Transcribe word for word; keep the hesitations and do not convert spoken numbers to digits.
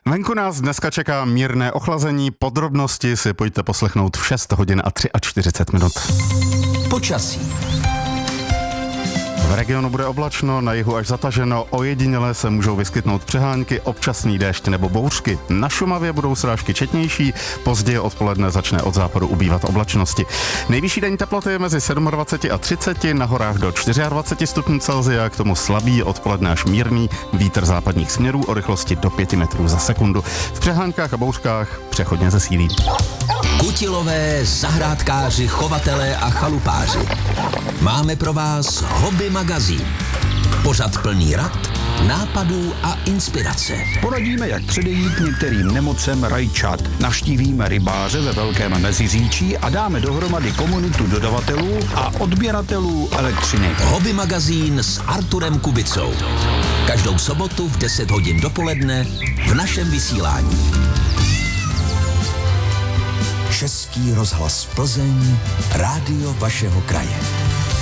Venku nás dneska čeká mírné ochlazení, podrobnosti si pojďte poslechnout v šest hodin a čtyřicet tři minut. Počasí. V regionu bude oblačno, na jihu až zataženo, ojediněle se můžou vyskytnout přehánky, občasný déšť nebo bouřky. Na Šumavě budou srážky četnější, později odpoledne začne od západu ubývat oblačnosti. Nejvyšší denní teploty je mezi dvacet sedm a třicet, na horách do dvacet čtyři stupňů Celsia, k tomu slabý, odpoledne až mírný, vítr západních směrů o rychlosti do pěti metrů za sekundu. V přehánkách a bouřkách přechodně zesílí. Kutilové, zahrádkáři, chovatelé a chalupáři. Máme pro vás Hobby magazín. Pořad plný rad, nápadů a inspirace. Poradíme, jak předejít některým nemocem rajčat. Navštívíme rybáře ve Velkém Meziříčí a dáme dohromady komunitu dodavatelů a odběratelů elektřiny. Hobby magazín s Arturem Kubicou. Každou sobotu v deset hodin dopoledne v našem vysílání. Český rozhlas Plzeň, rádio vašeho kraje.